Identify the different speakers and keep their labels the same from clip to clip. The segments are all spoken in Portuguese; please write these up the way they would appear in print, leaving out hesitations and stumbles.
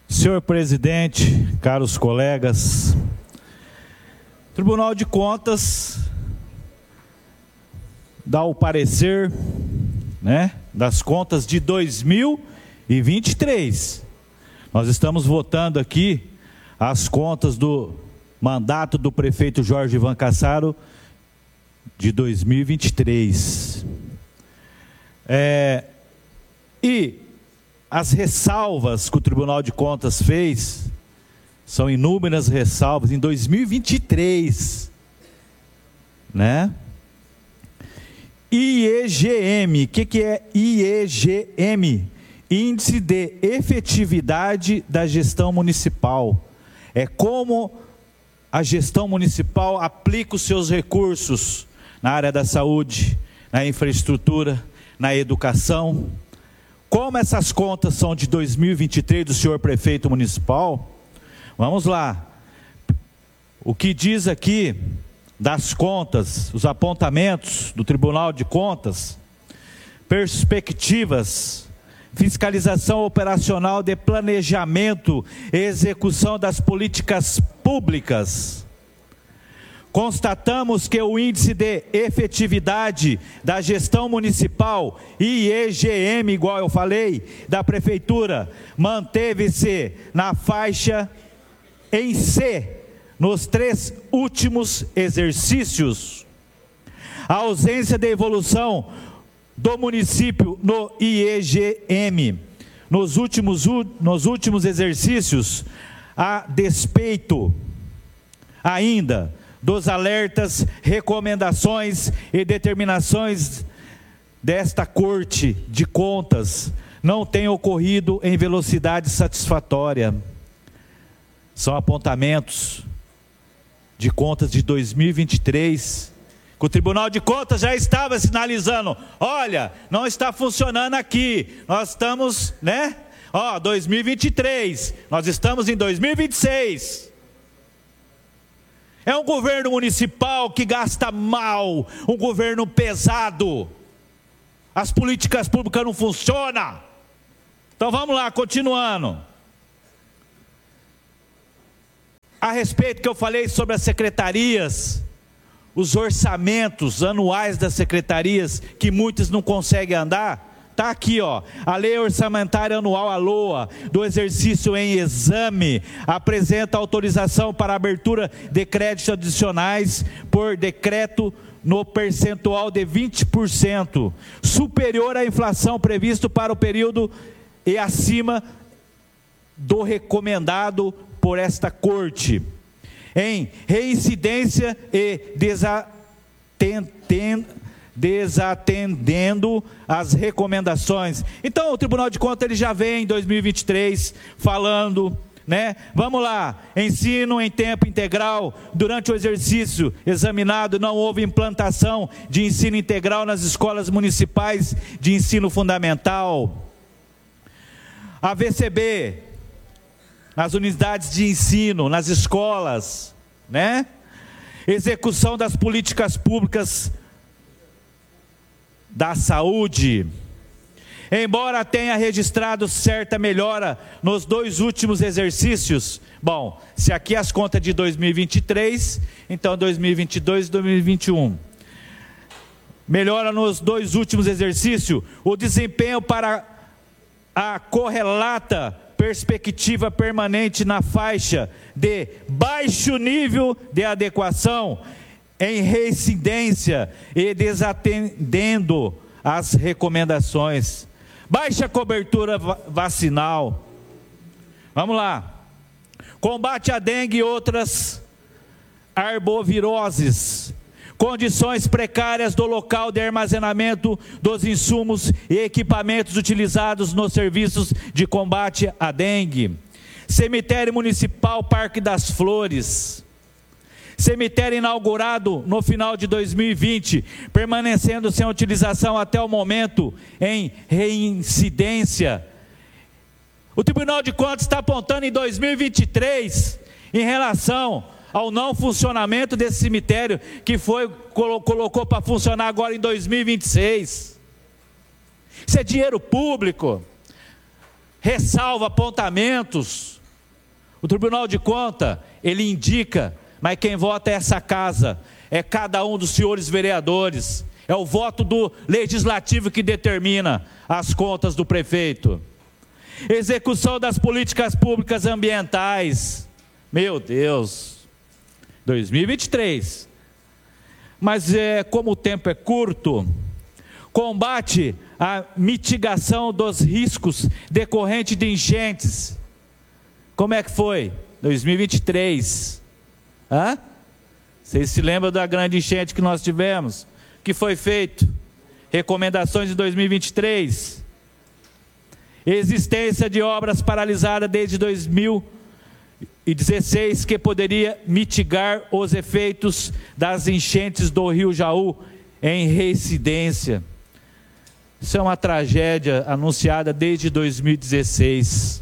Speaker 1: Senhor presidente, caros colegas, o Tribunal de Contas dá o parecer, das contas de 2023. Nós estamos votando aqui as contas do mandato do prefeito Jorge Ivan Cassaro de 2023. E as ressalvas que o Tribunal de Contas fez, são inúmeras ressalvas, em 2023, IEGM, o que é IEGM? Índice de Efetividade da Gestão Municipal. É como a gestão municipal aplica os seus recursos na área da saúde, na infraestrutura, na educação. Como essas contas são de 2023 do senhor prefeito municipal, vamos lá. O que diz aqui das contas, os apontamentos do Tribunal de Contas: perspectivas, fiscalização operacional de planejamento e execução das políticas públicas. Constatamos que o índice de efetividade da gestão municipal, IEGM, igual eu falei, da prefeitura, manteve-se na faixa em C, nos 3 últimos exercícios. A ausência de evolução do município no IEGM nos últimos exercícios, a despeito ainda dos alertas, recomendações e determinações desta Corte de Contas, não tem ocorrido em velocidade satisfatória. São apontamentos de contas de 2023, que o Tribunal de Contas já estava sinalizando: olha, não está funcionando aqui, nós estamos, 2023, nós estamos em 2026. É um governo municipal que gasta mal, um governo pesado. As políticas públicas não funcionam. Então vamos lá, continuando. A respeito que eu falei sobre as secretarias, os orçamentos anuais das secretarias, que muitas não conseguem andar, está aqui, a Lei Orçamentária Anual, a LOA, do exercício em exame, apresenta autorização para abertura de créditos adicionais por decreto no percentual de 20%, superior à inflação previsto para o período e acima do recomendado por esta Corte, em reincidência e desatendendo as recomendações. Então o Tribunal de Contas ele já vem em 2023 falando, vamos lá, ensino em tempo integral. Durante o exercício examinado não houve implantação de ensino integral nas escolas municipais de ensino fundamental. A VCB, nas unidades de ensino, nas escolas, execução das políticas públicas da saúde. Embora tenha registrado certa melhora nos 2 últimos exercícios, bom, se aqui as contas de 2023, então 2022 e 2021. Melhora nos 2 últimos exercícios, o desempenho para a correlata perspectiva permanente na faixa de baixo nível de adequação, em reincidência e desatendendo as recomendações. Baixa cobertura vacinal. Vamos lá. Combate à dengue e outras arboviroses. Condições precárias do local de armazenamento dos insumos e equipamentos utilizados nos serviços de combate à dengue. Cemitério Municipal Parque das Flores. Cemitério inaugurado no final de 2020, permanecendo sem utilização até o momento, em reincidência. O Tribunal de Contas está apontando em 2023, em relação ao não funcionamento desse cemitério, que colocou para funcionar agora em 2026. Isso é dinheiro público. ressalva apontamentos. O Tribunal de Contas, ele indica, mas quem vota é essa casa, é cada um dos senhores vereadores, é o voto do legislativo que determina as contas do prefeito. Execução das políticas públicas ambientais, meu Deus, 2023, mas como o tempo é curto, combate à mitigação dos riscos decorrentes de enchentes, como é que foi? 2023, Vocês se lembram da grande enchente que nós tivemos? O que foi feito? Recomendações de 2023. Existência de obras paralisadas desde 2016 que poderia mitigar os efeitos das enchentes do Rio Jaú em reincidência. Isso é uma tragédia anunciada desde 2016.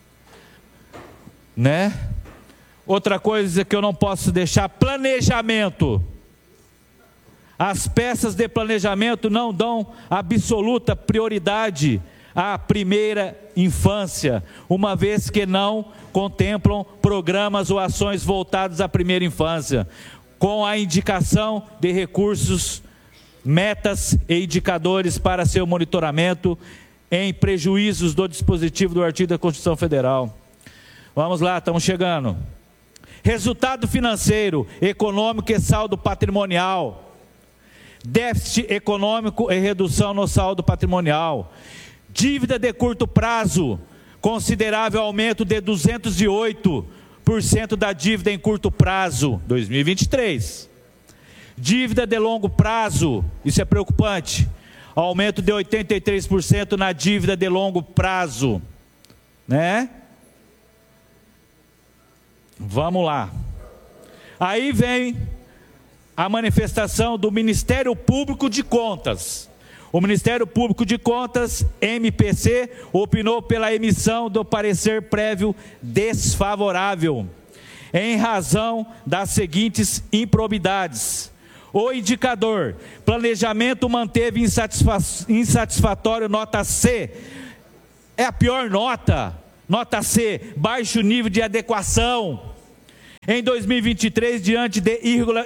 Speaker 1: Outra coisa que eu não posso deixar, planejamento. As peças de planejamento não dão absoluta prioridade à primeira infância, uma vez que não contemplam programas ou ações voltados à primeira infância, com a indicação de recursos, metas e indicadores para seu monitoramento, em prejuízos do dispositivo do artigo da Constituição Federal. Vamos lá, estamos chegando. Resultado financeiro, econômico e saldo patrimonial. Déficit econômico e redução no saldo patrimonial. Dívida de curto prazo, considerável aumento de 208% da dívida em curto prazo, 2023. Dívida de longo prazo, isso é preocupante, aumento de 83% na dívida de longo prazo, Vamos lá. Aí vem a manifestação do Ministério Público de Contas. O Ministério Público de Contas, MPC, opinou pela emissão do parecer prévio desfavorável, em razão das seguintes improbidades. O indicador, planejamento manteve insatisfatório nota C. É a pior nota. Nota C, baixo nível de adequação. Em 2023, diante de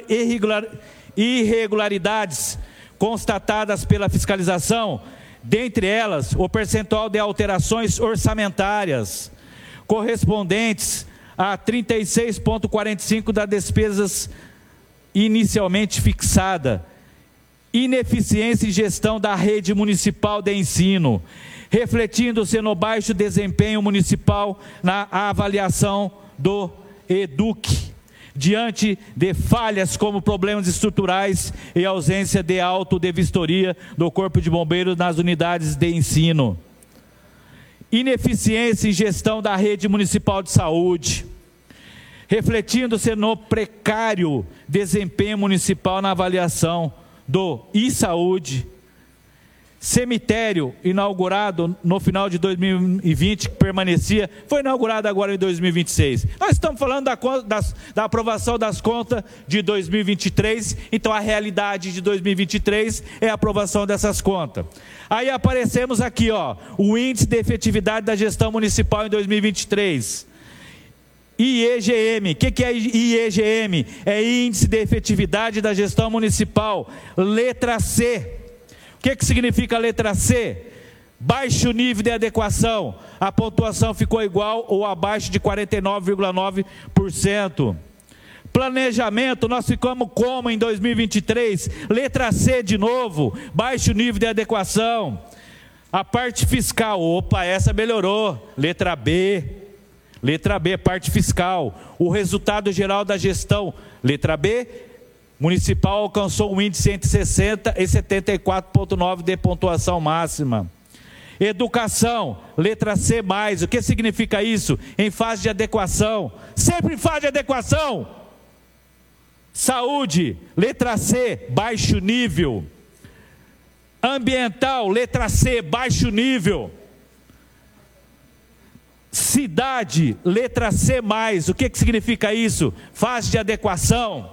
Speaker 1: irregularidades constatadas pela fiscalização, dentre elas, o percentual de alterações orçamentárias, correspondentes a 36,45% das despesas inicialmente fixada, ineficiência em gestão da rede municipal de ensino, refletindo-se no baixo desempenho municipal na avaliação do EDUC, diante de falhas como problemas estruturais e ausência de auto de vistoria do Corpo de Bombeiros nas unidades de ensino. Ineficiência em gestão da rede municipal de saúde, refletindo-se no precário desempenho municipal na avaliação do e-saúde. Cemitério inaugurado no final de 2020, que permanecia, foi inaugurado agora em 2026. Nós estamos falando da aprovação das contas de 2023, então a realidade de 2023 é a aprovação dessas contas. Aí aparecemos aqui, o índice de efetividade da gestão municipal em 2023. IEGM, o que é IEGM? É Índice de Efetividade da Gestão Municipal, letra C. O que significa a letra C? Baixo nível de adequação, a pontuação ficou igual ou abaixo de 49,9%. Planejamento, nós ficamos como em 2023? Letra C de novo, baixo nível de adequação. A parte fiscal, essa melhorou, letra B, parte fiscal. O resultado geral da gestão, letra B, municipal, alcançou um índice entre 60 e 74,9 de pontuação máxima. Educação, letra C+, o que significa isso? Em fase de adequação, sempre em fase de adequação. Saúde, letra C, baixo nível. Ambiental, letra C, baixo nível. Cidade, letra C+, o que significa isso? Fase de adequação.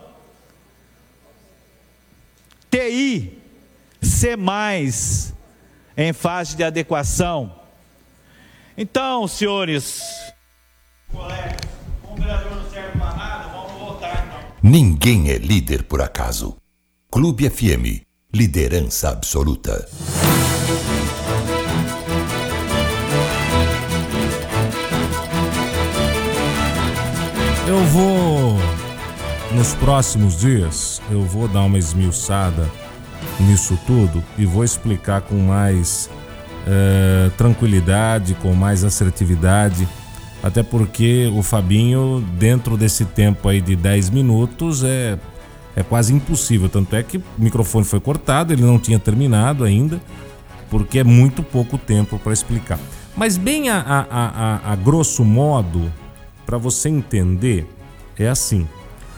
Speaker 1: TI, C+, em fase de adequação. Então, senhores, colegas, um vereador não serve para nada, vamos votar então.
Speaker 2: Ninguém é líder por acaso. Clube FM, liderança absoluta.
Speaker 3: Eu vou, nos próximos dias, eu vou dar uma esmiuçada nisso tudo e vou explicar com mais tranquilidade, com mais assertividade, até porque o Fabinho, dentro desse tempo aí de 10 minutos, é quase impossível, tanto é que o microfone foi cortado, ele não tinha terminado ainda, porque é muito pouco tempo para explicar. Mas bem a grosso modo, para você entender, é assim,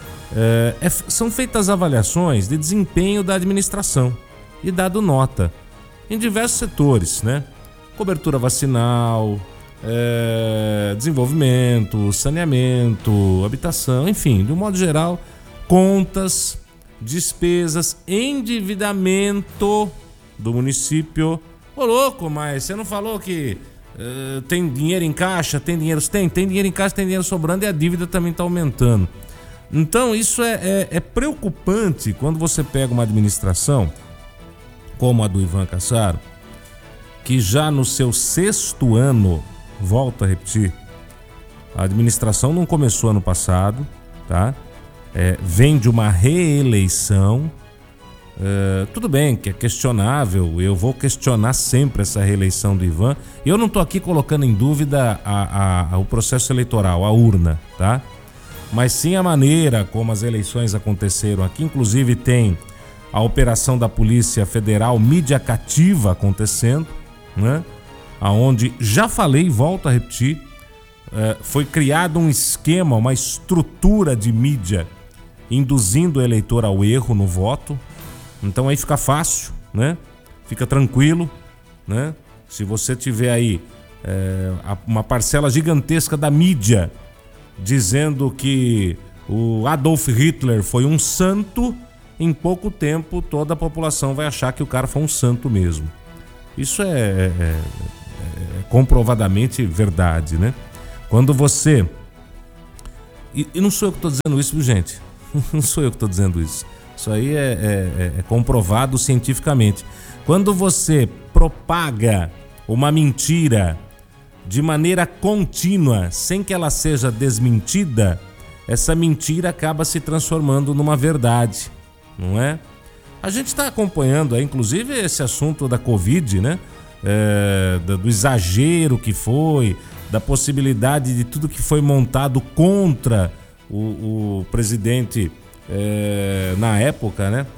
Speaker 3: são feitas avaliações de desempenho da administração e dado nota em diversos setores, né? Cobertura vacinal, desenvolvimento, saneamento, habitação, enfim, de um modo geral, contas, despesas, endividamento do município. Ô louco, mas você não falou que tem dinheiro em caixa? Tem dinheiro? Tem dinheiro em caixa, tem dinheiro sobrando e a dívida também está aumentando. Então isso é preocupante quando você pega uma administração como a do Ivan Cassaro, que já no seu 6º ano, volto a repetir, a administração não começou ano passado, tá? Vem de uma reeleição. Tudo bem que é questionável, eu vou questionar sempre essa reeleição do Ivan. Eu não estou aqui colocando em dúvida o processo eleitoral, a urna, tá? Mas sim a maneira como as eleições aconteceram aqui. Inclusive tem a operação da Polícia Federal mídia cativa acontecendo, né? Aonde, já falei, volto a repetir, foi criado um esquema, uma estrutura de mídia induzindo o eleitor ao erro no voto. Então aí fica fácil, né? Fica tranquilo, né? Se você tiver aí uma parcela gigantesca da mídia dizendo que o Adolf Hitler foi um santo, em pouco tempo toda a população vai achar que o cara foi um santo mesmo. Isso é comprovadamente verdade, né? Quando você... E não sou eu que estou dizendo isso, viu, gente? Não sou eu que estou dizendo isso. Isso aí é comprovado cientificamente. Quando você propaga uma mentira de maneira contínua, sem que ela seja desmentida, essa mentira acaba se transformando numa verdade, não é? A gente está acompanhando aí, inclusive, esse assunto da Covid, né? Do exagero que foi, da possibilidade de tudo que foi montado contra o presidente na época, né?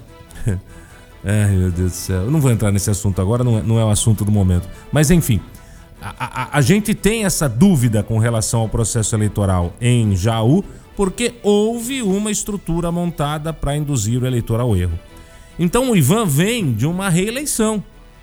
Speaker 3: Ai, meu Deus do céu. Eu não vou entrar nesse assunto agora, não é o assunto do momento. Mas, enfim, a gente tem essa dúvida com relação ao processo eleitoral em Jaú, porque houve uma estrutura montada para induzir o eleitor ao erro. Então o Ivan vem de uma reeleição.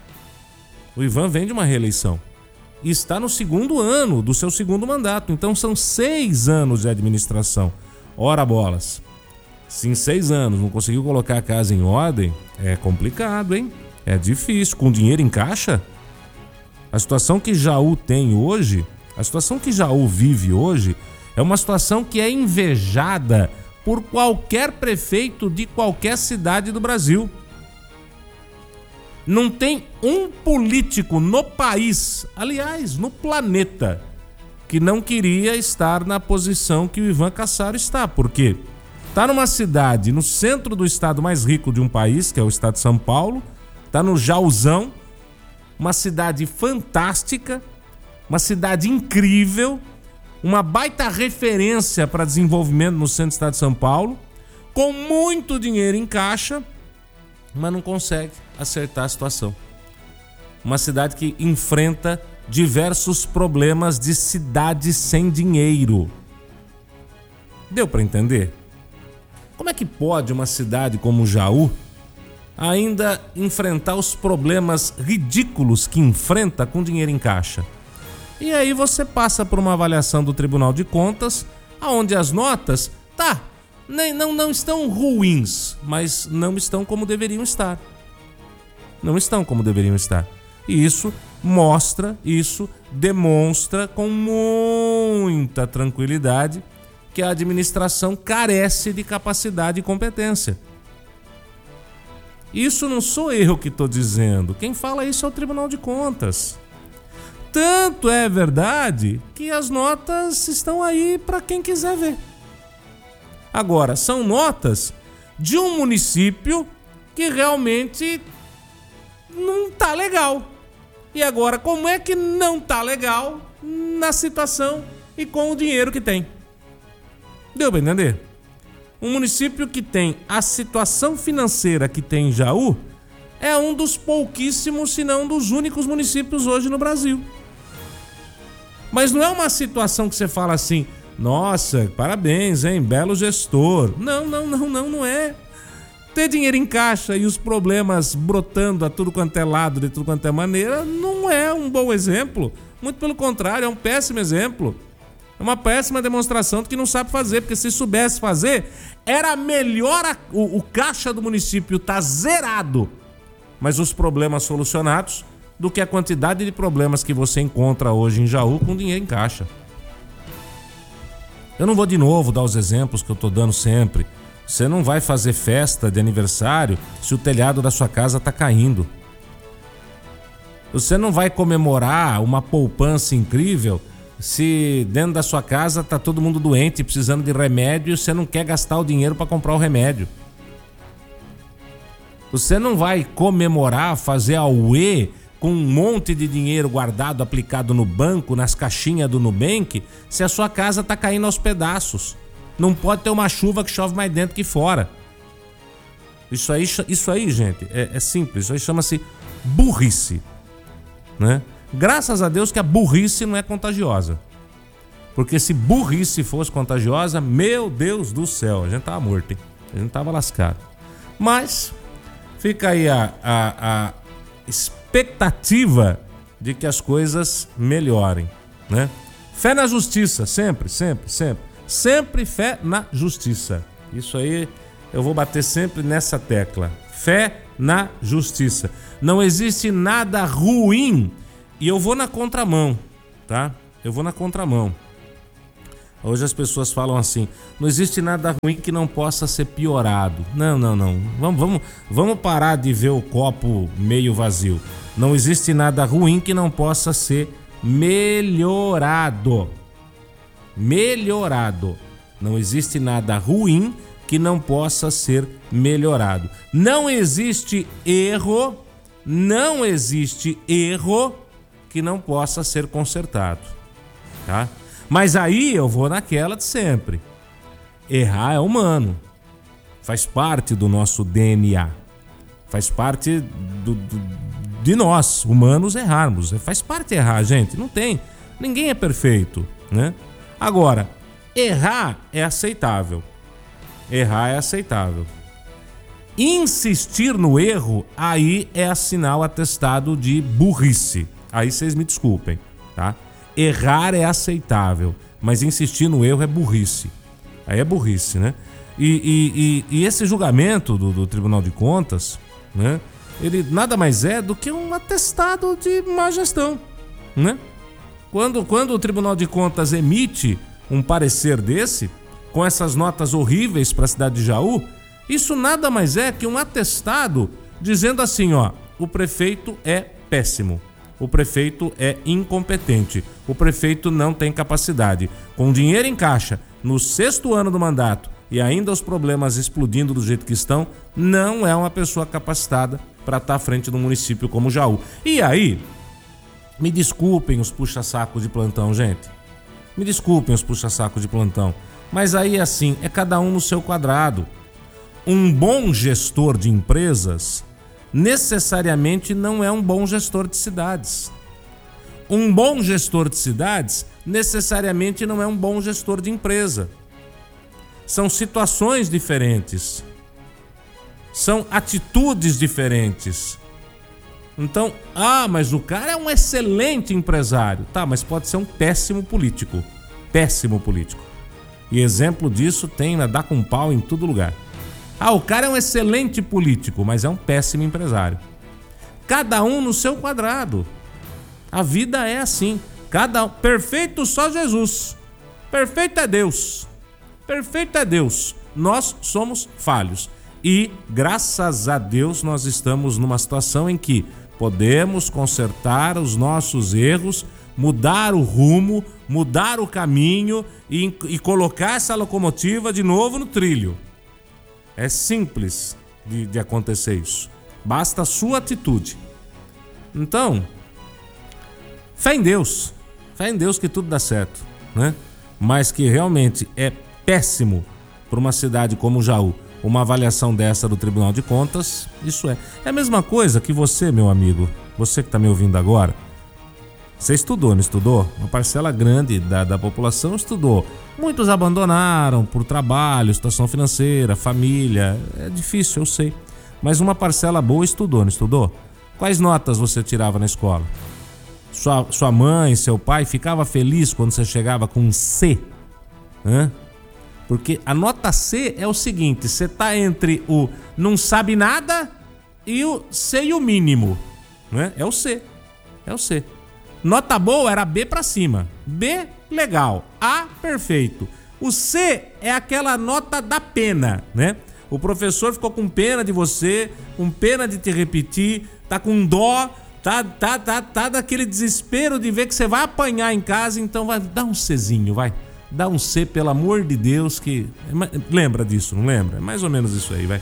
Speaker 3: E está no 2º ano do seu 2º mandato. Então são 6 anos de administração. Ora bolas. Se em 6 anos não conseguiu colocar a casa em ordem, é complicado, hein? É difícil. Com dinheiro em caixa, a situação que Jaú tem hoje, a situação que Jaú vive hoje, é uma situação que é invejada por qualquer prefeito de qualquer cidade do Brasil. Não tem um político no país, aliás, no planeta, que não queria estar na posição que o Ivan Cassaro está. Por quê? Está numa cidade no centro do estado mais rico de um país, que é o estado de São Paulo, está no Jauzão, uma cidade fantástica, uma cidade incrível, uma baita referência para desenvolvimento no centro do estado de São Paulo, com muito dinheiro em caixa, mas não consegue acertar a situação. Uma cidade que enfrenta diversos problemas de cidade sem dinheiro. Deu para entender? Como é que pode uma cidade como Jaú ainda enfrentar os problemas ridículos que enfrenta com dinheiro em caixa? E aí você passa por uma avaliação do Tribunal de Contas, onde as notas, não estão ruins, mas não estão como deveriam estar. Não estão como deveriam estar. E isso mostra isso, demonstra com muita tranquilidade que a administração carece de capacidade e competência. Isso não sou eu que estou dizendo. Quem fala isso é o Tribunal de Contas. Tanto é verdade que as notas estão aí para quem quiser ver. Agora, são notas de um município que realmente não tá legal. E agora, como é que não tá legal na situação e com o dinheiro que tem? Deu para entender? Um município que tem a situação financeira que tem em Jaú é um dos pouquíssimos, se não um dos únicos municípios hoje no Brasil. Mas não é uma situação que você fala assim, nossa, parabéns, hein, belo gestor. Não é. Ter dinheiro em caixa e os problemas brotando a tudo quanto é lado, de tudo quanto é maneira, não é um bom exemplo. Muito pelo contrário, é um péssimo exemplo. É uma péssima demonstração de que não sabe fazer, porque se soubesse fazer, era melhor o caixa do município tá zerado, mas os problemas solucionados, do que a quantidade de problemas que você encontra hoje em Jaú com dinheiro em caixa. Eu não vou de novo dar os exemplos que eu tô dando sempre. Você não vai fazer festa de aniversário se o telhado da sua casa tá caindo. Você não vai comemorar uma poupança incrível se dentro da sua casa tá todo mundo doente, precisando de remédio, e você não quer gastar o dinheiro para comprar o remédio. Você não vai comemorar, fazer auê com um monte de dinheiro guardado, aplicado no banco, nas caixinhas do Nubank, se a sua casa tá caindo aos pedaços. Não pode ter uma chuva que chove mais dentro que fora. Isso aí, gente, é simples. Isso aí chama-se burrice, né? Graças a Deus que a burrice não é contagiosa. Porque se burrice fosse contagiosa, meu Deus do céu, a gente tava morto, hein? A gente tava lascado. Mas fica aí a expectativa de que as coisas melhorem, né? Fé na justiça, sempre. Sempre fé na justiça. Isso aí eu vou bater sempre nessa tecla. Fé na justiça. Não existe nada ruim. E eu vou na contramão, tá? Eu vou na contramão. Hoje as pessoas falam assim, não existe nada ruim que não possa ser piorado. Não. Vamos parar de ver o copo meio vazio. Não existe nada ruim que não possa ser melhorado. Não existe nada ruim que não possa ser melhorado. Não existe erro que não possa ser consertado, tá? Mas aí eu vou naquela de sempre. Errar é humano. Faz parte do nosso DNA. Faz parte de nós, humanos, errarmos. Faz parte errar, gente. Não tem. Ninguém é perfeito, né? Agora, errar é aceitável. Insistir no erro, aí é assinar o atestado de burrice. Aí vocês me desculpem, tá? Errar é aceitável, mas insistir no erro é burrice. Aí é burrice, né? E esse julgamento do Tribunal de Contas, né? Ele nada mais é do que um atestado de má gestão, né? Quando o Tribunal de Contas emite um parecer desse, com essas notas horríveis para a cidade de Jaú, isso nada mais é que um atestado dizendo assim, ó, o prefeito é péssimo, o prefeito é incompetente, o prefeito não tem capacidade. Com dinheiro em caixa, no 6º ano do mandato e ainda os problemas explodindo do jeito que estão, não é uma pessoa capacitada para estar à frente de um município como Jaú. E aí, me desculpem os puxa-sacos de plantão, gente. Me desculpem os puxa-sacos de plantão. Mas aí, assim, é cada um no seu quadrado. Um bom gestor de empresas necessariamente não é um bom gestor de cidades. Um bom gestor de cidades necessariamente não é um bom gestor de empresa. São situações diferentes. São atitudes diferentes. Então, mas o cara é um excelente empresário. Tá, mas pode ser um péssimo político. Péssimo político. E exemplo disso tem na dá com pau em todo lugar. O cara é um excelente político, mas é um péssimo empresário. Cada um no seu quadrado. A vida é assim. Perfeito só Jesus. Perfeito é Deus. Perfeito é Deus. Nós somos falhos. E, graças a Deus, nós estamos numa situação em que podemos consertar os nossos erros, mudar o rumo, mudar o caminho e colocar essa locomotiva de novo no trilho. É simples de acontecer isso. Basta a sua atitude. Então, fé em Deus que tudo dá certo, né? Mas que realmente é péssimo para uma cidade como Jaú uma avaliação dessa do Tribunal de Contas. Isso é a mesma coisa que você, meu amigo, você que está me ouvindo agora. Você estudou, não estudou? Uma parcela grande da população estudou. Muitos abandonaram por trabalho, situação financeira, família. É difícil, eu sei. Mas uma parcela boa estudou, não estudou? Quais notas você tirava na escola? Sua mãe, seu pai ficava feliz quando você chegava com um C? Porque a nota C é o seguinte: você tá entre o não sabe nada e o C e o mínimo, né? É o C. Nota boa era B pra cima. B, legal. A, perfeito. O C é aquela nota da pena, né? O professor ficou com pena de você, com pena de te repetir, tá com dó, tá daquele desespero de ver que você vai apanhar em casa, então vai dar um Czinho, vai. Dá um C, pelo amor de Deus, que... Lembra disso, não lembra? É mais ou menos isso aí, vai.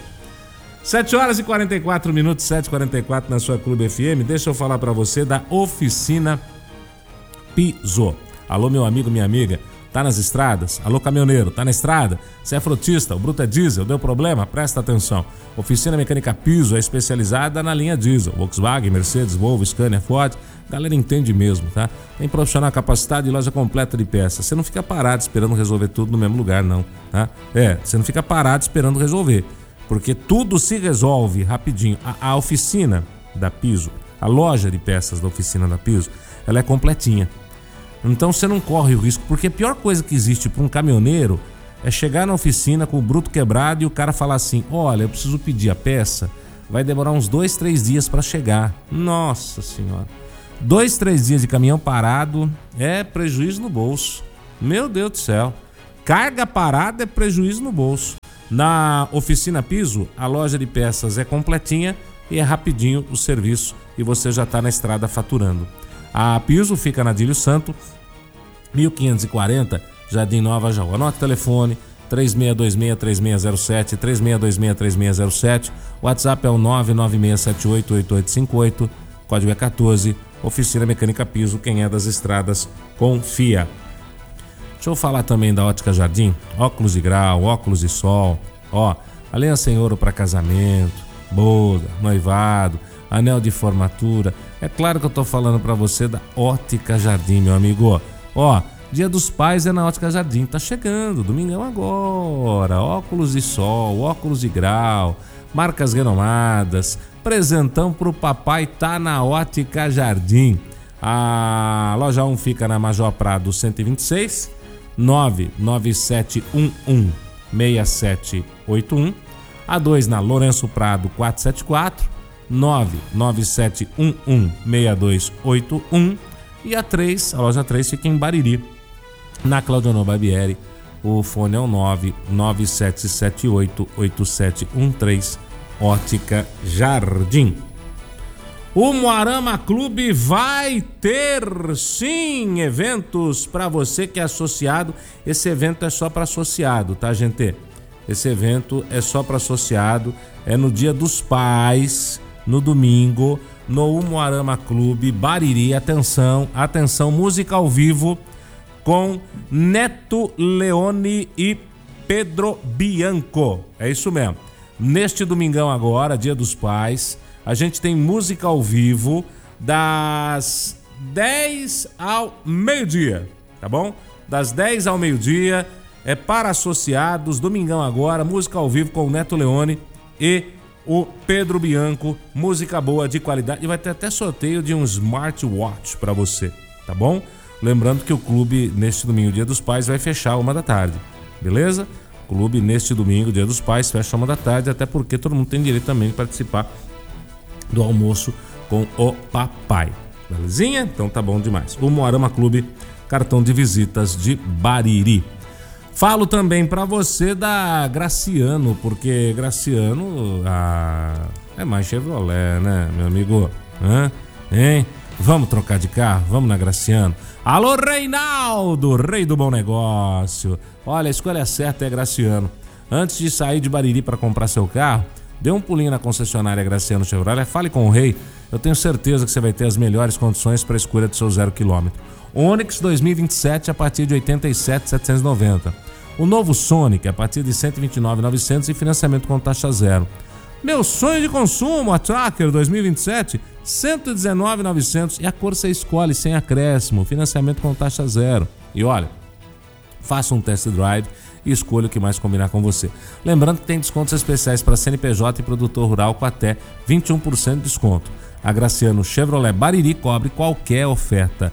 Speaker 3: 7h44, 7h44 na sua Clube FM. Deixa eu falar pra você da Oficina Piso. Alô, meu amigo, minha amiga, tá nas estradas? Alô, caminhoneiro, tá na estrada? Você é frotista, o bruto é diesel, deu problema? Presta atenção. Oficina Mecânica Piso é especializada na linha diesel. Volkswagen, Mercedes, Volvo, Scania, Ford. Galera entende mesmo, tá? Tem profissional capacitado e loja completa de peças. Você não fica parado esperando resolver tudo no mesmo lugar, não, tá? Você não fica parado esperando resolver, porque tudo se resolve rapidinho. A oficina da Piso, a loja de peças da Oficina da Piso, ela é completinha. Então você não corre o risco, porque a pior coisa que existe para um caminhoneiro é chegar na oficina com o bruto quebrado e o cara falar assim: olha, eu preciso pedir a peça, vai demorar uns 2-3 dias para chegar. Nossa senhora, 2-3 dias de caminhão parado é prejuízo no bolso. Meu Deus do céu, carga parada é prejuízo no bolso. Na Oficina Piso, a loja de peças é completinha e é rapidinho o serviço e você já está na estrada faturando. A Piso fica na Adílio Santo, 1540, Jardim Nova Jaú. Anota o telefone, 3626-3607, 3626-3607. O WhatsApp é o 996788858, código é 14. Oficina Mecânica Piso, quem é das estradas, confia. Deixa eu falar também da Ótica Jardim, óculos de grau, óculos de sol, aliança em ouro para casamento, boda, noivado, anel de formatura. É claro que eu tô falando para você da Ótica Jardim, meu amigo. Dia dos Pais é na Ótica Jardim, tá chegando, domingão agora. Óculos de sol, óculos de grau, marcas renomadas, presentão pro papai tá na Ótica Jardim. A loja 1 fica na Major Prado 126, 997116781. A 2 na Lourenço Prado 474, 997116281. E a 3, a loja 3 fica em Bariri, na Claudionor Barbieri. O fone é o 997788713, Ótica Jardim. O Moarama Clube vai ter, sim, eventos para você que é associado. Esse evento é só para associado, tá, gente? Esse evento é só para associado. É no Dia dos Pais, no domingo, no Moarama Clube Bariri. Atenção, música ao vivo com Neto Leone e Pedro Bianco. É isso mesmo. Neste domingão agora, Dia dos Pais, a gente tem música ao vivo das 10 ao meio-dia, tá bom? Das 10 ao meio-dia, é para associados. Domingão agora, música ao vivo com o Neto Leone e o Pedro Bianco, música boa, de qualidade. E vai ter até sorteio de um smartwatch para você, tá bom? Lembrando que o clube, neste domingo, Dia dos Pais, vai fechar 1 da tarde, beleza? O clube, neste domingo, Dia dos Pais, fecha 1 da tarde, até porque todo mundo tem direito também de participar do almoço com o papai. Belezinha? Então tá bom demais. O Moarama Clube, cartão de visitas de Bariri. Falo também pra você da Graciano, porque Graciano é mais Chevrolet, né, meu amigo? Hein? Vamos trocar de carro? Vamos na Graciano. Alô, Reinaldo, rei do bom negócio. Olha, a escolha certa é Graciano. Antes de sair de Bariri para comprar seu carro, dê um pulinho na concessionária Graciano Chevrolet, fale com o rei. Eu tenho certeza que você vai ter as melhores condições para a escolha do seu 0 km. Onix 2027 a partir de 87.790. O novo Sonic a partir de 129.900 e financiamento com taxa zero. Meu sonho de consumo, a Tracker 2027, 119.900 e a cor você escolhe sem acréscimo, financiamento com taxa zero. E olha, faça um test drive e escolha o que mais combinar com você. Lembrando que tem descontos especiais para CNPJ e produtor rural com até 21% de desconto. A Graciano Chevrolet Bariri cobre qualquer oferta.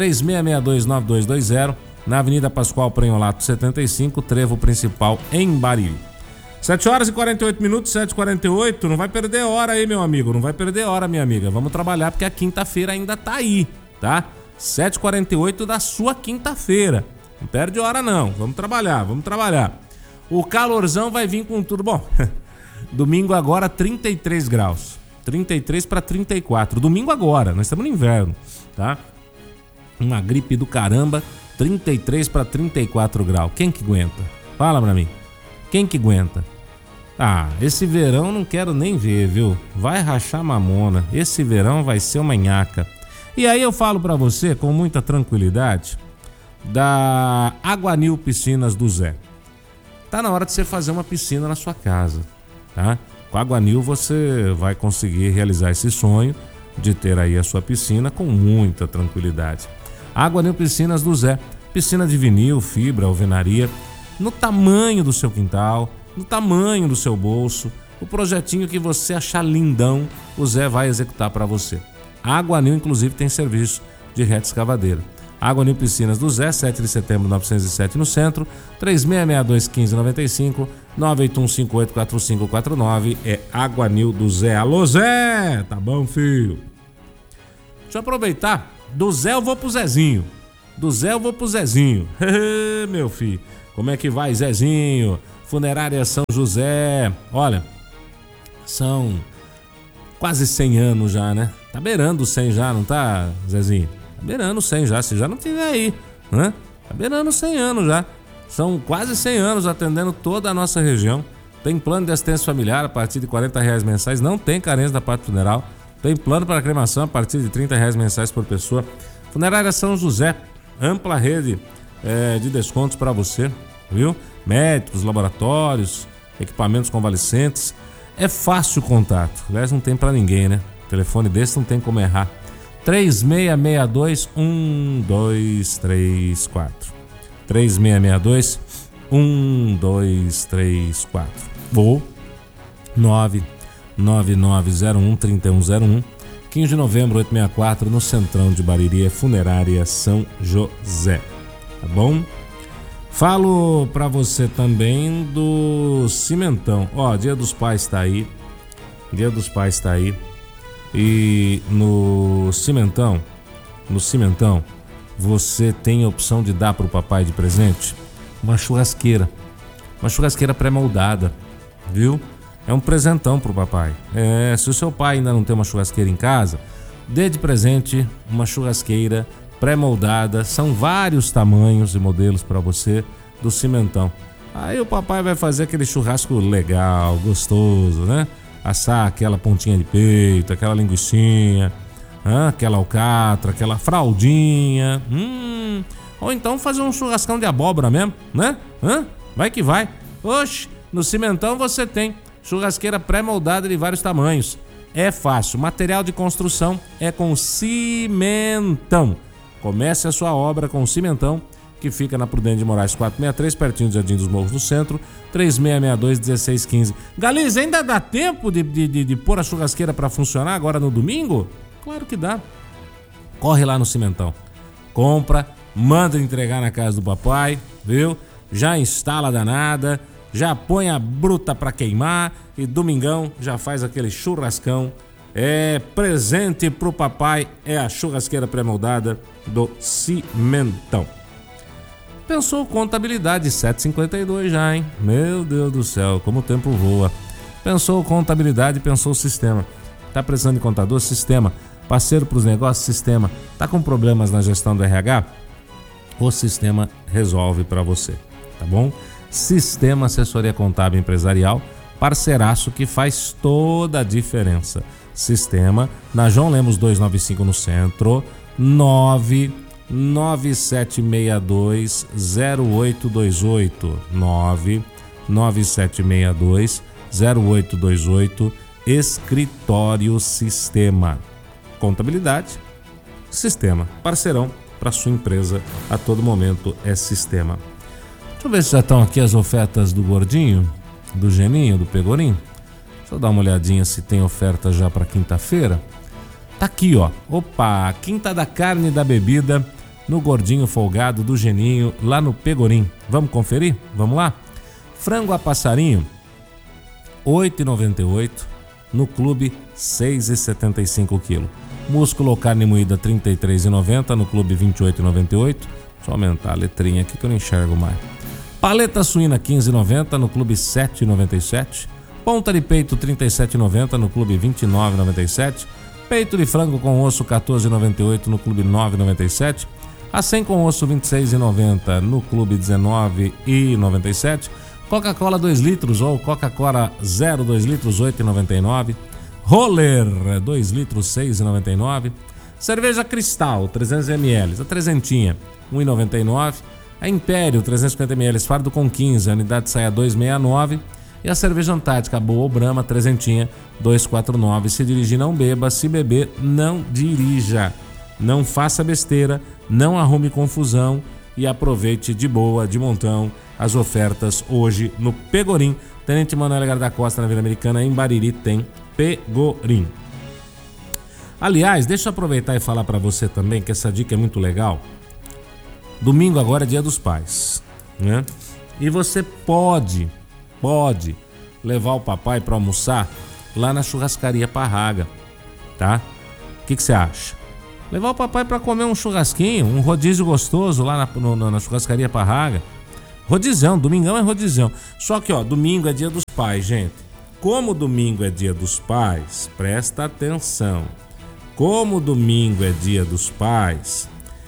Speaker 3: 3662-9220 na Avenida Pascoal Prenholato 75, Trevo Principal em Bariri. 7 horas e 48 minutos, 7h48, não vai perder hora aí, meu amigo, não vai perder hora, minha amiga. Vamos trabalhar porque a quinta-feira ainda tá aí, tá? 7h48 da sua quinta-feira. Não perde hora não, vamos trabalhar, vamos trabalhar. O calorzão vai vir com tudo. Bom, domingo agora 33 graus, 33 para 34, domingo agora, nós estamos no inverno, tá? Uma gripe do caramba, 33 para 34 graus, quem que aguenta? Fala pra mim, quem que aguenta? Ah, esse verão não quero nem ver, viu? Vai rachar mamona, esse verão vai ser uma nhaca. E aí eu falo pra você com muita tranquilidade da Aguanil Piscinas do Zé. Tá na hora de você fazer uma piscina na sua casa, tá? Com a Aguanil você vai conseguir realizar esse sonho de ter aí a sua piscina com muita tranquilidade. Aguanil Piscinas do Zé, piscina de vinil, fibra, alvenaria, no tamanho do seu quintal, no tamanho do seu bolso, o projetinho que você achar lindão, o Zé vai executar para você. A Aguanil, inclusive, tem serviço de reta escavadeira. Aguanil Piscinas do Zé, 7 de setembro 907 no centro, 3662-1595, 981584549, é Aguanil do Zé. Alô, Zé! Tá bom, filho? Deixa eu aproveitar, do Zé eu vou pro Zezinho. Do Zé eu vou pro Zezinho. Meu filho, como é que vai, Zezinho? Funerária São José. Olha, são quase 100 anos já, né? Tá beirando 100 já, não tá, Zezinho? Tá beirando 100 já, se já não tiver aí, né? Tá beirando 100 anos já. São quase 100 anos atendendo toda a nossa região. Tem plano de assistência familiar a partir de R$40 mensais, não tem carência da parte funeral. Tem plano para cremação a partir de R$30 mensais por pessoa. Funerária São José, ampla rede de descontos para você, viu? Médicos, laboratórios, equipamentos convalescentes. É fácil o contato. Aliás, não tem para ninguém, né? Telefone desse não tem como errar. 3662-1234. 3662-1234. Ou 99901-3101. 15 de novembro, 864, no Centrão de Bariri, Funerária São José. Tá bom? Falo pra você também do Cimentão. Ó, Dia dos Pais tá aí. Dia dos Pais tá aí. E no Cimentão, você tem a opção de dar pro papai de presente uma churrasqueira pré-moldada, viu? É um presentão pro papai. Se o seu pai ainda não tem uma churrasqueira em casa, dê de presente uma churrasqueira pré-moldada. São vários tamanhos e modelos para você do Cimentão. Aí o papai vai fazer aquele churrasco legal, gostoso, né? Assar aquela pontinha de peito, aquela linguicinha, aquela alcatra, aquela fraldinha. Ou então fazer um churrascão de abóbora mesmo, né? Vai que vai. Oxe, no Cimentão você tem churrasqueira pré-moldada de vários tamanhos. É fácil. Material de construção é com Cimentão. Comece a sua obra com o Cimentão, que fica na Prudente de Moraes 463, pertinho do Jardim dos Morros, no centro. 3662-1615. Galiza, ainda dá tempo de pôr a churrasqueira para funcionar agora no domingo? Claro que dá. Corre lá no Cimentão. Compra, manda entregar na casa do papai, viu? Já instala a danada, já põe a bruta pra queimar e domingão já faz aquele churrascão Presente pro papai é a churrasqueira pré-moldada do Cimentão. Pensou contabilidade, 7h52 já, hein? Meu Deus do céu, como o tempo voa. Pensou contabilidade, pensou sistema. Tá precisando de contador? Sistema. Parceiro pros negócios? Sistema. Tá com problemas na gestão do RH? O sistema resolve para você, tá bom? Sistema Assessoria Contábil Empresarial, parceiraço que faz toda a diferença. Sistema, na João Lemos 295 no centro, 99762-0828, 99762-0828, Escritório Sistema. Contabilidade, Sistema, parceirão para sua empresa a todo momento é Sistema. Deixa eu ver se já estão aqui as ofertas do Gordinho, do Geninho, do Pegorim. Deixa eu dar uma olhadinha se tem oferta já para quinta-feira. Tá aqui, ó. Opa, quinta da carne e da bebida no Gordinho Folgado do Geninho, lá no Pegorim. Vamos conferir? Vamos lá? Frango a passarinho, R$ 8,98. No clube, R$ 6,75 kg. Músculo ou carne moída, R$ 33,90. No clube, R$ 28,98. Deixa eu aumentar a letrinha aqui que eu não enxergo mais. Paleta suína, R$ 15,90. No clube, R$ 7,97. Ponta de peito, R$ 37,90. No clube, R$ 29,97. Peito de frango com osso, R$ 14,98. No clube, R$ 9,97. Acém com osso, R$ 26,90. No clube, R$ 19,97. Coca-Cola 2 litros ou Coca-Cola 0 2 litros, R$ 8,99. Roller 2 litros, R$ 6,99. Cerveja Cristal 300 ml, a trezentinha, R$ 1,99. A Império 350 ml, fardo com 15, a unidade sai a R$ 2,69. E a cerveja Antártica Boa ou Brahma, trezentinha, R$ 2,49. Se dirigir, não beba. Se beber, não dirija. Não faça besteira, não arrume confusão e aproveite de boa, de montão, as ofertas hoje no Pegorim. Tenente Manuel Gar da Costa, na Vila Americana, em Bariri, tem Pegorim. Aliás, deixa eu aproveitar e falar para você também que essa dica é muito legal. Domingo agora é Dia dos Pais, né? E você pode levar o papai para almoçar lá na churrascaria Parraga, tá? O que você acha? Levar o papai para comer um churrasquinho, um rodízio gostoso lá na churrascaria Parraga. Rodizão, domingão é rodizão. Só que, ó, domingo é Dia dos Pais, gente. Como domingo é Dia dos Pais, presta atenção. Como domingo é Dia dos Pais,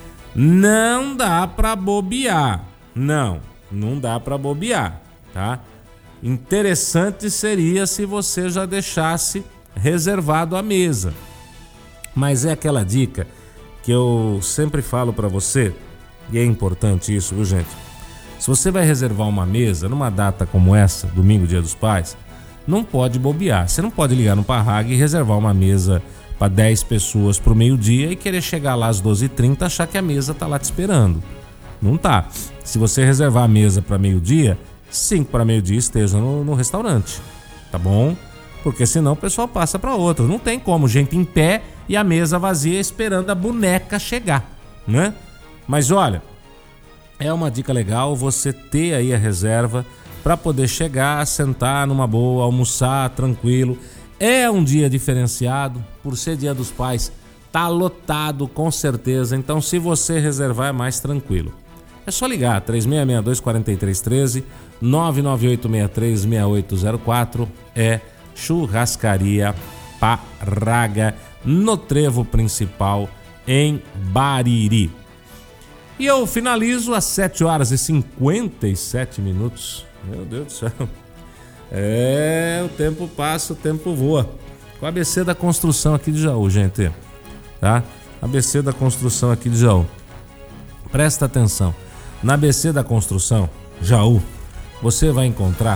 Speaker 3: não dá pra bobear. Não dá pra bobear, tá? Interessante seria se você já deixasse reservado a mesa. Mas é aquela dica que eu sempre falo pra você, e é importante isso, viu, gente? Se você vai reservar uma mesa numa data como essa, domingo, Dia dos Pais, não pode bobear. Você não pode ligar no Parraga e reservar uma mesa para 10 pessoas pro meio-dia e querer chegar lá às 12h30 e achar que a mesa tá lá te esperando. Não tá. Se você reservar a mesa para meio-dia, 5 para meio-dia esteja no restaurante, tá bom? Porque senão o pessoal passa para outro. Não tem como, gente em pé e a mesa vazia esperando a boneca chegar, né? Mas olha, é uma dica legal você ter aí a reserva para poder chegar, sentar numa boa, almoçar tranquilo. É um dia diferenciado, por ser Dia dos Pais, tá lotado com certeza. Então, se você reservar, é mais tranquilo. É só ligar, 3662-4313, 99863-6804, é Churrascaria Parraga, no Trevo Principal, em Bariri. E eu finalizo às 7h57. Meu Deus do céu. O tempo passa, o tempo voa. Com a ABC da Construção aqui de Jaú, gente. Tá? ABC da Construção aqui de Jaú. Presta atenção. Na ABC da Construção, Jaú, você vai encontrar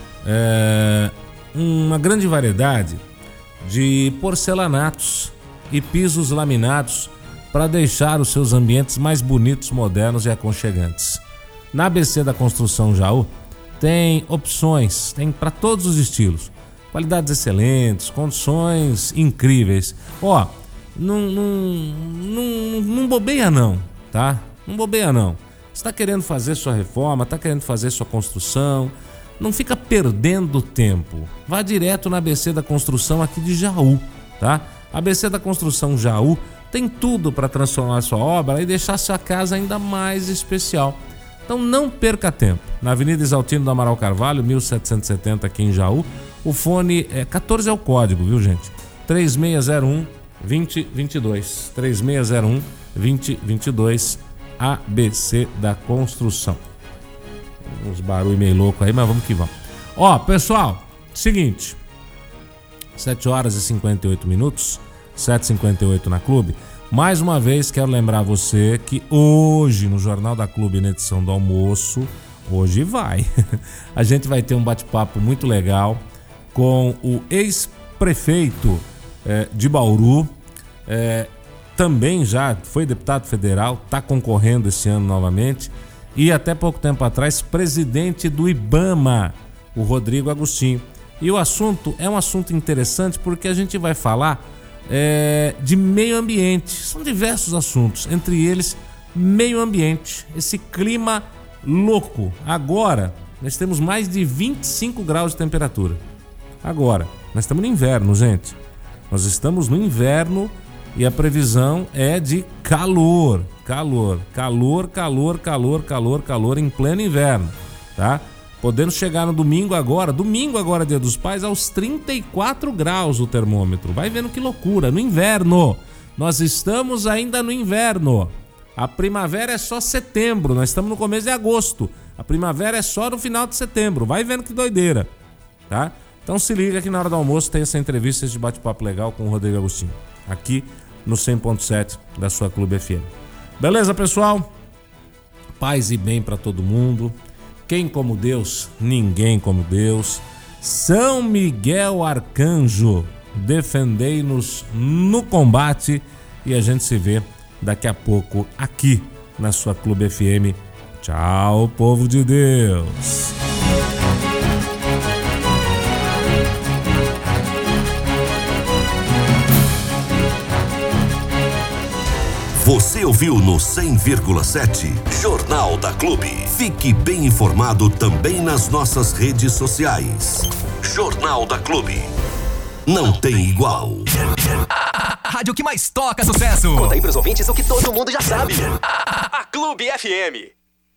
Speaker 3: uma grande variedade de porcelanatos e pisos laminados para deixar os seus ambientes mais bonitos, modernos e aconchegantes. Na ABC da Construção Jaú tem opções, tem para todos os estilos, qualidades excelentes, condições incríveis. Ó, não bobeia não, tá? Não bobeia não. Você está querendo fazer sua reforma, está querendo fazer sua construção, não fica perdendo tempo. Vá direto na ABC da Construção aqui de Jaú, tá? ABC da Construção Jaú tem tudo para transformar sua obra e deixar sua casa ainda mais especial. Então não perca tempo. Na Avenida Exaltino do Amaral Carvalho, 1770 aqui em Jaú. O fone 14 é o código, viu, gente? 3601-2022. 3601-2022. ABC da Construção. Uns barulhos meio loucos aí, mas vamos que vamos. Ó, pessoal, seguinte. 7 horas e 58 minutos. 7h58 na Clube. Mais uma vez quero lembrar você que hoje no Jornal da Clube, na edição do almoço, hoje vai. A gente vai ter um bate-papo muito legal com o ex-prefeito de Bauru, também já foi deputado federal, está concorrendo esse ano novamente, e até pouco tempo atrás presidente do IBAMA, o Rodrigo Agostinho. E o assunto é um assunto interessante porque a gente vai falar de meio ambiente. São diversos assuntos, entre eles meio ambiente, esse clima louco. Agora nós temos mais de 25 graus de temperatura. Agora, nós estamos no inverno, gente. Nós estamos no inverno e a previsão é de calor em pleno inverno, tá? Podendo chegar no domingo agora, Dia dos Pais, aos 34 graus o termômetro. Vai vendo que loucura, no inverno. Nós estamos ainda no inverno. A primavera é só setembro, nós estamos no começo de agosto. A primavera é só no final de setembro. Vai vendo que doideira, tá? Então se liga que na hora do almoço tem essa entrevista, esse bate-papo legal com o Rodrigo Agostinho, aqui no 100.7 da sua Clube FM. Beleza, pessoal? Paz e bem pra todo mundo. Quem como Deus? Ninguém como Deus. São Miguel Arcanjo, defendei-nos no combate. E a gente se vê daqui a pouco aqui na sua Clube FM. Tchau, povo de Deus.
Speaker 2: Você ouviu no 100,7 Jornal da Clube. Fique bem informado também nas nossas redes sociais. Jornal da Clube. Não tem igual.
Speaker 4: A rádio que mais toca sucesso.
Speaker 5: Conta aí pros ouvintes o que todo mundo já sabe.
Speaker 4: A Clube FM.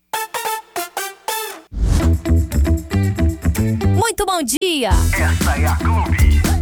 Speaker 6: Muito bom dia.
Speaker 4: Essa é a Clube.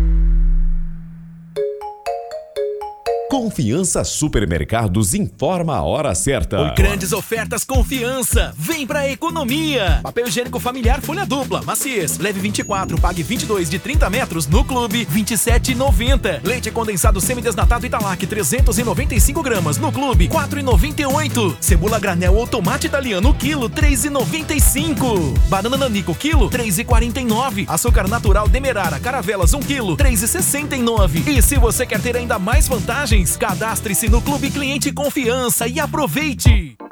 Speaker 7: Confiança Supermercados informa a hora certa.
Speaker 4: Com grandes ofertas, confiança. Vem pra economia. Papel higiênico familiar folha dupla, maciez. Leve 24, pague 22 de 30 metros no Clube, R$27,90. Leite condensado semidesnatado Italac, 395 gramas no Clube, R$4,98. Cebola granel ou tomate italiano, quilo, R$3,95. Banana nanico, quilo, R$3,49. Açúcar natural Demerara, caravelas, 1 quilo, R$3,69. E se você quer ter ainda mais vantagens, cadastre-se no Clube Cliente Confiança e aproveite!